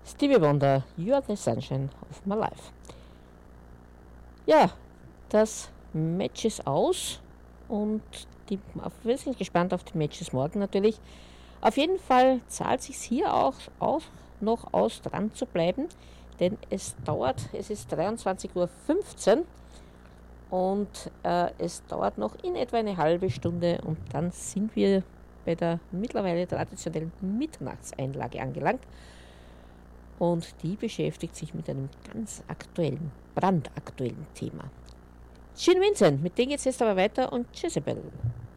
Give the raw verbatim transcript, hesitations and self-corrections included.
Stevie Wonder, You Are the Sunshine of My Life. Ja, das Match ist aus und die, wir sind gespannt auf die Matches morgen natürlich. Auf jeden Fall zahlt sich hier auch, auch noch aus, dran zu bleiben, denn es dauert, es ist dreiundzwanzig Uhr fünfzehn und äh, es dauert noch in etwa eine halbe Stunde und dann sind wir bei der mittlerweile traditionellen Mitternachtseinlage angelangt. Und die beschäftigt sich mit einem ganz aktuellen, brandaktuellen Thema. Gene Vincent, mit dem geht es jetzt aber weiter und Jezebel.